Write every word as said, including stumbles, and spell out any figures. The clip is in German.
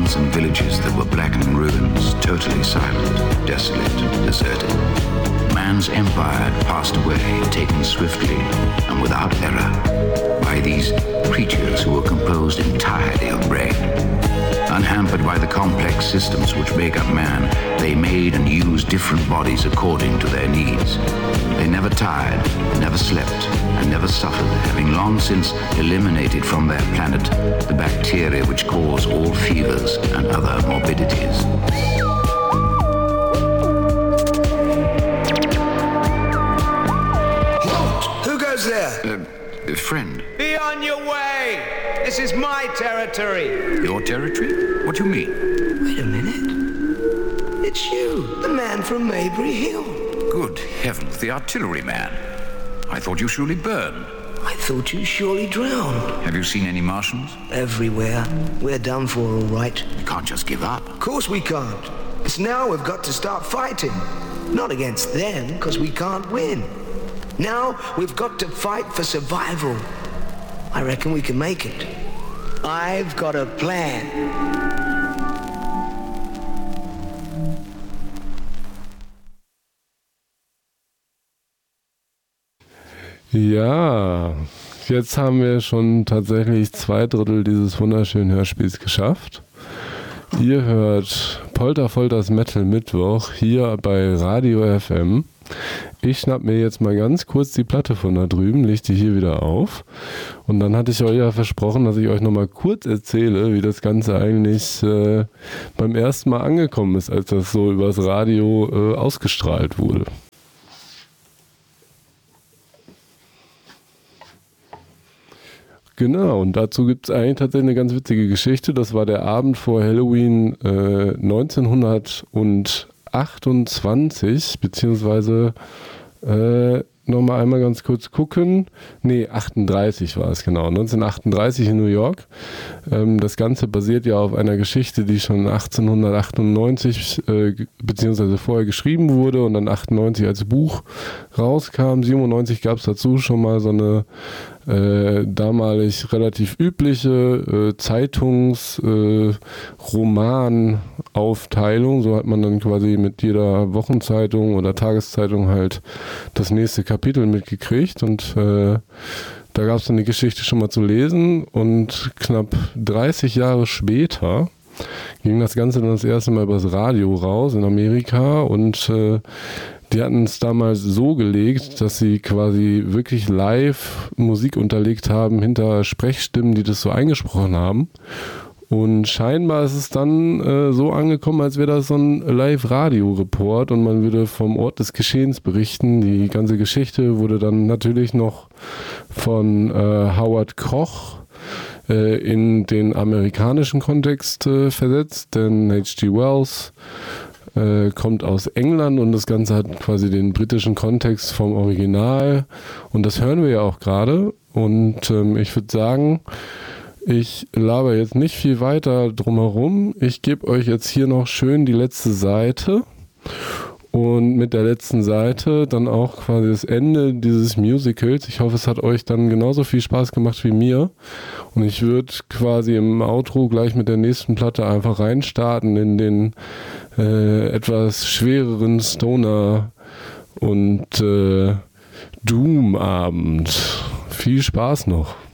towns and villages that were blackening ruins, totally silent, desolate, deserted. Man's empire had passed away, taken swiftly and without error by these creatures who were composed entirely of brain. Unhampered by the complex systems which make up man, they made and used different bodies according to their needs. They never tired, never slept, and never suffered, having long since eliminated from their planet the bacteria which cause all fevers and other morbidities. Halt! Who goes there? Uh, friend. Be on your way! This is my territory. Your territory? What do you mean? Wait a minute. It's you, the man from Maybury Hill. Good heavens, the artillery man. I thought you surely burned. I thought you surely drowned. Have you seen any Martians? Everywhere. We're done for, all right. You can't just give up. Of course we can't. It's now we've got to start fighting. Not against them, because we can't win. Now we've got to fight for survival. I reckon we can make it. I've got a plan. Ja, jetzt haben wir schon tatsächlich zwei Drittel dieses wunderschönen Hörspiels geschafft. Ihr hört Polter Folters Metal Mittwoch hier bei Radio F M. Ich schnapp mir jetzt mal ganz kurz die Platte von da drüben, leg die hier wieder auf. Und dann hatte ich euch ja versprochen, dass ich euch nochmal kurz erzähle, wie das Ganze eigentlich äh, beim ersten Mal angekommen ist, als das so übers Radio äh, ausgestrahlt wurde. Genau, und dazu gibt es eigentlich tatsächlich eine ganz witzige Geschichte. Das war der Abend vor Halloween äh, neunzehnhundertachtundzwanzig, beziehungsweise äh, nochmal einmal ganz kurz gucken. Nee, achtunddreißig war es genau, neunzehnhundertachtunddreißig in New York. Ähm, das Ganze basiert ja auf einer Geschichte, die schon achtzehnhundertachtundneunzig äh, beziehungsweise vorher geschrieben wurde und dann achtundneunzig als Buch rauskam. siebenundneunzig gab es dazu schon mal so eine Äh, damalig relativ übliche äh, Zeitungs-Roman-Aufteilung. Äh, so hat man dann quasi mit jeder Wochenzeitung oder Tageszeitung halt das nächste Kapitel mitgekriegt und äh, da gab es dann die Geschichte schon mal zu lesen und knapp dreißig Jahre später ging das Ganze dann das erste Mal übers Radio raus in Amerika und äh, die hatten es damals so gelegt, dass sie quasi wirklich live Musik unterlegt haben hinter Sprechstimmen, die das so eingesprochen haben. Und scheinbar ist es dann äh, so angekommen, als wäre das so ein Live-Radio-Report und man würde vom Ort des Geschehens berichten. Die ganze Geschichte wurde dann natürlich noch von äh, Howard Koch äh, in den amerikanischen Kontext äh, versetzt, denn H G Wells Äh, kommt aus England und das Ganze hat quasi den britischen Kontext vom Original und das hören wir ja auch gerade und ähm, ich würde sagen, ich laber jetzt nicht viel weiter drumherum. Ich gebe euch jetzt hier noch schön die letzte Seite und mit der letzten Seite dann auch quasi das Ende dieses Musicals. Ich hoffe, es hat euch dann genauso viel Spaß gemacht wie mir. Und ich würde quasi im Outro gleich mit der nächsten Platte einfach reinstarten in den äh, etwas schwereren Stoner- und äh, Doom-Abend. Viel Spaß noch.